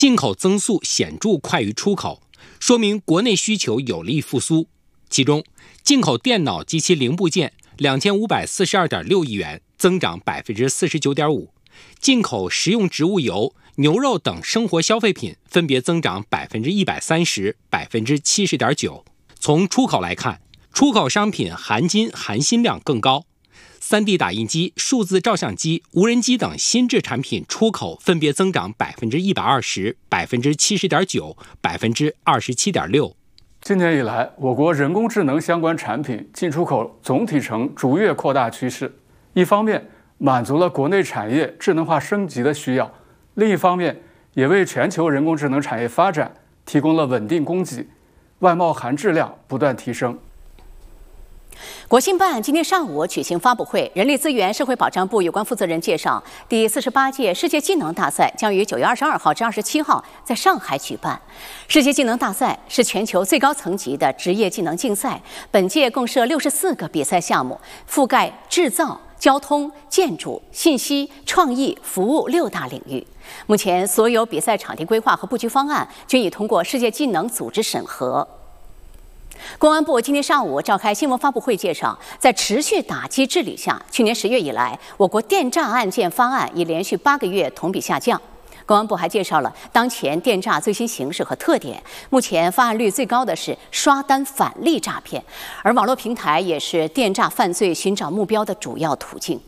进口增速显著快于出口，说明国内需求有力复苏。其中，进口电脑及其零部件2542.6亿元，增长49.5%；进口食用植物油、牛肉等生活消费品分别增长130%、70.9%。从出口来看，出口商品含金含锌量更高。3D 打印机、数字照相机、无人机等新制产品出口分别增长120%、70.9%、27.6%。 今年以来，我国人工智能相关产品进出口总体呈逐月扩大趋势。一方面满足了国内产业智能化升级的需要，另一方面也为全球人工智能产业发展提供了稳定供给，外贸含质量不断提升。 国新办今天上午举行发布会，人力资源社会保障部有关负责人介绍，第48届世界技能大赛将于9月22号至27号在上海举办。世界技能大赛是全球最高层级的职业技能竞赛，本届共设64个比赛项目，覆盖制造、交通、建筑、信息、创意、服务6大领域。目前，所有比赛场地规划和布局方案均已通过世界技能组织审核。公安部今天上午召开新闻发布会介绍，在持续打击治理下，去年10月以来，我国电诈案件发案已连续8个月同比下降。公安部还介绍了当前电诈最新形势和特点。目前发案率最高的是刷单返利诈骗，而网络平台也是电诈犯罪寻找目标的主要途径。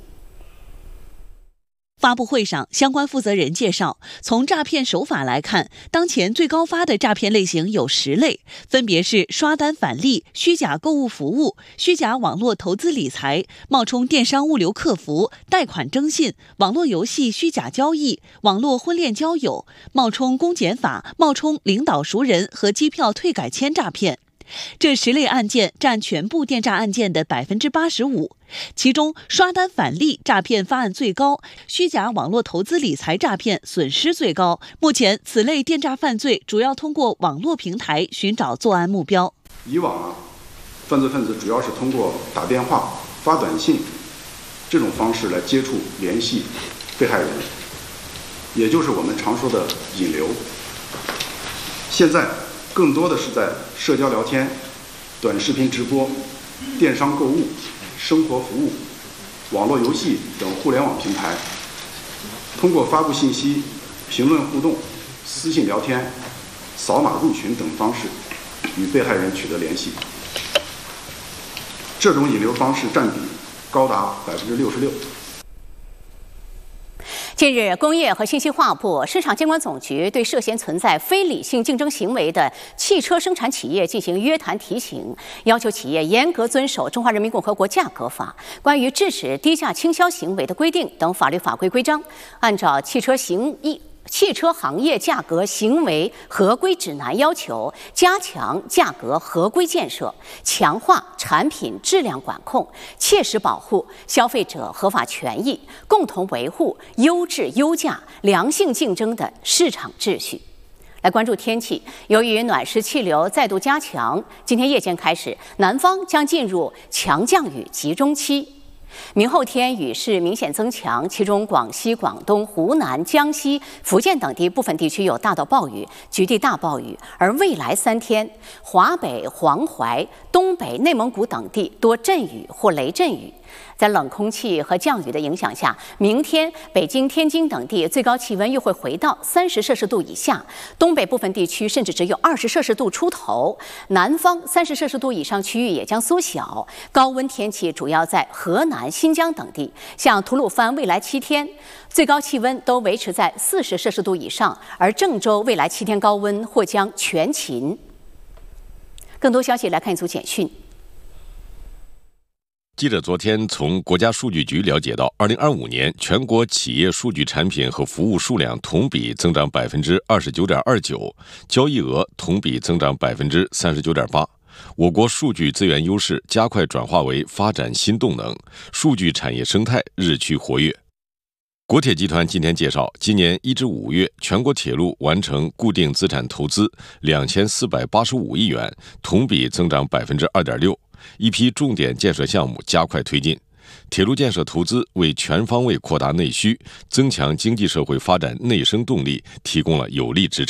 发布会上，相关负责人介绍，从诈骗手法来看，当前最高发的诈骗类型有10类，分别是刷单返利、虚假购物服务、虚假网络投资理财、冒充电商物流客服、贷款征信、网络游戏虚假交易、网络婚恋交友、冒充公检法、冒充领导熟人和机票退改签诈骗。这10类案件占全部电诈案件的85%，其中刷单返利诈骗发案最高，虚假网络投资理财诈骗损失最高。目前，此类电诈犯罪主要通过网络平台寻找作案目标。 以往犯罪分子主要是通过打电话、发短信这种方式来接触联系被害人，也就是我们常说的引流。现在更多的是在社交聊天、短视频直播、电商购物、生活服务、网络游戏等互联网平台，通过发布信息、评论互动、私信聊天、扫码入群等方式与被害人取得联系。这种引流方式占比高达66%。 近日，工业和信息化部、市场监管总局对涉嫌存在非理性竞争行为的汽车生产企业进行约谈提醒，要求企业严格遵守《中华人民共和国价格法》关于制止低价倾销行为的规定等法律法规规章，按照汽车行业价格行为合规指南要求，加强价格合规建设，强化产品质量管控，切实保护消费者合法权益，共同维护优质优价、良性竞争的市场秩序。来关注天气，由于暖湿气流再度加强，今天夜间开始，南方将进入强降雨集中期。明后天雨势明显增强，其中广西、广东、湖南、江西、福建等地部分地区有大到暴雨，局地大暴雨。而未来3天，华北、黄淮、东北、内蒙古等地多阵雨或雷阵雨。在冷空气和降雨的影响下，明天北京、天津等地最高气温又会回到30摄氏度以下，东北部分地区甚至只有20摄氏度出头，南方30摄氏度以上区域也将缩小。高温天气主要在河南、新疆等地，像吐鲁番未来7天最高气温都维持在40摄氏度以上，而郑州未来7天高温或将全勤。更多消息来看一组简讯。 记者昨天从国家数据局了解到，2025年全国企业数据产品和服务数量同比增长29.29%，交易额同比增长39.8%。我国数据资源优势加快转化为发展新动能，数据产业生态日趋活跃。国铁集团今天介绍，今年1至5月，全国铁路完成固定资产投资2485亿元，同比增长2.6%。一批重点建设项目加快推进，铁路建设投资为全方位扩大内需、增强经济社会发展内生动力提供了有力支撑。